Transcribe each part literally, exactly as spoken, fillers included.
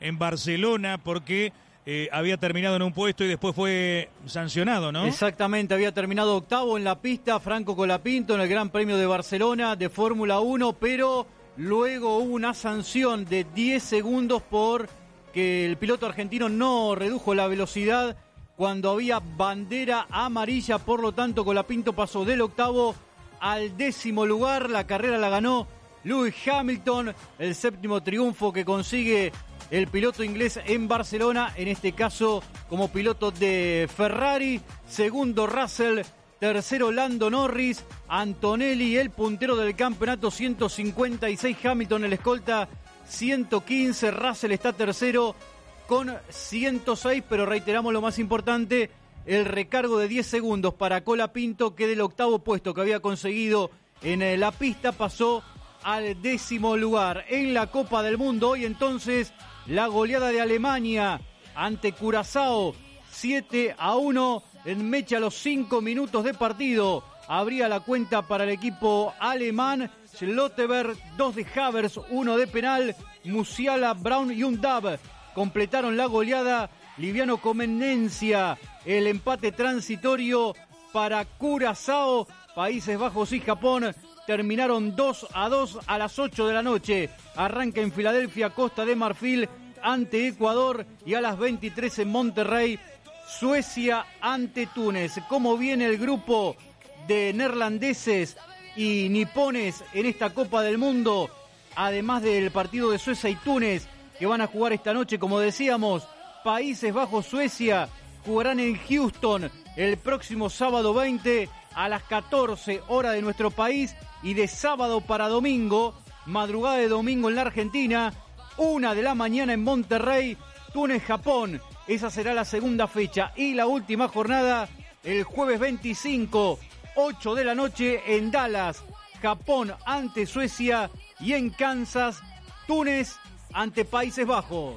en Barcelona porque eh, había terminado en un puesto y después fue sancionado, ¿no? Exactamente, había terminado octavo en la pista, Franco Colapinto en el Gran Premio de Barcelona de Fórmula uno, pero luego hubo una sanción de diez segundos por que el piloto argentino no redujo la velocidad cuando había bandera amarilla, por lo tanto Colapinto pasó del octavo al décimo lugar. La carrera la ganó Lewis Hamilton, el séptimo triunfo que consigue el piloto inglés en Barcelona, en este caso como piloto de Ferrari. Segundo Russell, tercero Lando Norris, Antonelli el puntero del campeonato ciento cincuenta y seis, Hamilton el escolta ciento quince, Russell está tercero con ciento seis, pero reiteramos lo más importante, el recargo de diez segundos para Colapinto, que del octavo puesto que había conseguido en la pista pasó al décimo lugar. En la Copa del Mundo hoy entonces la goleada de Alemania ante Curazao siete a uno en mecha, los cinco minutos de partido abría la cuenta para el equipo alemán. Schlotterberg, dos de Havertz, uno de penal, Musiala, Brown y un dab completaron la goleada. Liviano Comenencia, el empate transitorio para Curazao. Países Bajos y Japón terminaron dos a dos a las ocho de la noche. Arranca en Filadelfia Costa de Marfil ante Ecuador y a las veintitrés en Monterrey Suecia ante Túnez. ¿Cómo viene el grupo de neerlandeses y nipones en esta Copa del Mundo? Además del partido de Suecia y Túnez que van a jugar esta noche, como decíamos, Países Bajos, Suecia jugarán en Houston el próximo sábado veinte a las catorce hora de nuestro país, y de sábado para domingo, madrugada de domingo en la Argentina, una de la mañana en Monterrey, Túnez, Japón. Esa será la segunda fecha, y la última jornada el jueves veinticinco, ocho de la noche en Dallas, Japón ante Suecia, y en Kansas, Túnez ante Países Bajos.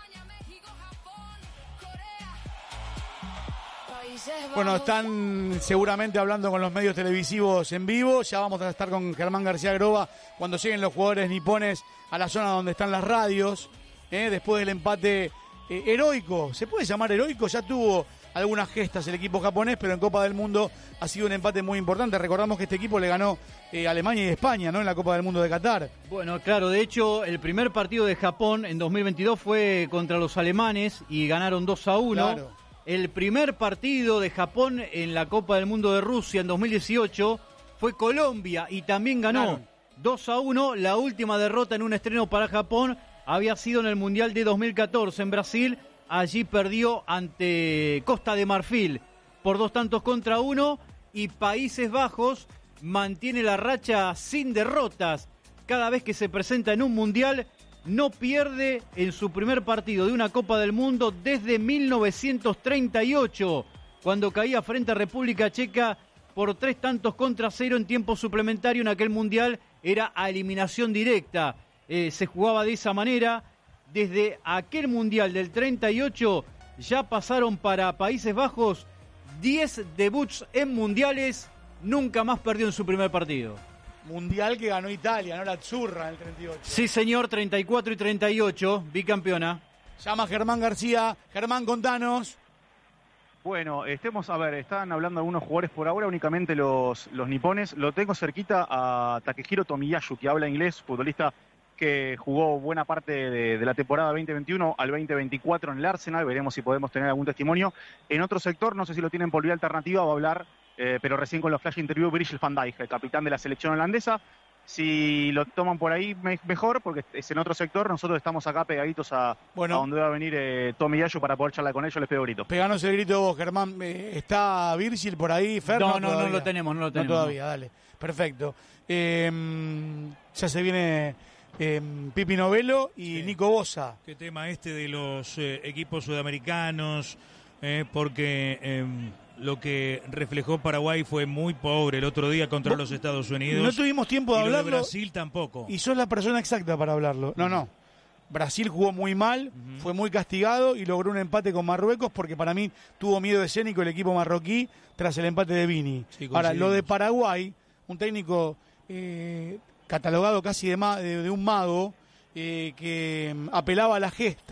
Bueno, están seguramente hablando con los medios televisivos en vivo. Ya vamos a estar con Germán García Groba cuando lleguen los jugadores nipones a la zona donde están las radios, ¿eh? Después del empate eh, heroico. ¿Se puede llamar heroico? Ya tuvo algunas gestas el equipo japonés, pero en Copa del Mundo ha sido un empate muy importante. Recordamos que este equipo le ganó eh, a Alemania y España, ¿no?, en la Copa del Mundo de Qatar. Bueno, claro, de hecho, el primer partido de Japón en dos mil veintidós fue contra los alemanes y ganaron dos a uno. Claro. El primer partido de Japón en la Copa del Mundo de Rusia en dos mil dieciocho fue Colombia y también ganó Claro. dos a uno. La última derrota en un estreno para Japón había sido en el Mundial de dos mil catorce en Brasil. Allí perdió ante Costa de Marfil por dos tantos contra uno, y Países Bajos mantiene la racha sin derrotas. Cada vez que se presenta en un Mundial no pierde en su primer partido de una Copa del Mundo desde mil novecientos treinta y ocho, cuando caía frente a República Checa por tres tantos contra cero en tiempo suplementario. En aquel Mundial era a eliminación directa, eh, se jugaba de esa manera. Desde aquel Mundial del treinta y ocho ya pasaron para Países Bajos diez debuts en Mundiales, nunca más perdió en su primer partido. Mundial que ganó Italia, ¿no? La Azzurra en el treinta y ocho. Sí, señor, treinta y cuatro y treinta y ocho, bicampeona. Llama Germán García. Germán, contanos. Bueno, estemos, a ver, están hablando algunos jugadores por ahora, únicamente los, los nipones. Lo tengo cerquita a Takehiro Tomiyasu, que habla inglés, futbolista que jugó buena parte de, de la temporada veinte veintiuno al veinte veinticuatro en el Arsenal. Veremos si podemos tener algún testimonio. En otro sector, no sé si lo tienen por vía alternativa, va a hablar, eh, pero recién con los flash interview, Virgil van Dijk, el capitán de la selección holandesa. Si lo toman por ahí, me, mejor, porque es en otro sector. Nosotros estamos acá pegaditos a, Bueno. a donde va a venir eh, Tomiyasu para poder charlar con ellos. Les pego grito. Peganos el grito vos, Germán. Eh, ¿Está Virgil por ahí? Fer, No, no, todavía. no lo tenemos, no lo tenemos. No todavía, dale. Perfecto. Eh, ya se viene eh, Pipi Novello y Sí. Nico Bosa. Qué tema este de los eh, equipos sudamericanos, eh, porque eh, lo que reflejó Paraguay fue muy pobre el otro día contra Vos- los Estados Unidos. No tuvimos tiempo de y lo de hablarlo. Brasil tampoco. Y sos la persona exacta para hablarlo. No, no. Brasil jugó muy mal, Ujú. fue muy castigado y logró un empate con Marruecos porque para mí tuvo miedo escénico el equipo marroquí tras el empate de Vini. Sí, Ahora, lo de coincidimos. Paraguay, un técnico eh, catalogado casi de, ma- de, de un mago, eh, que mm, apelaba a la gesta.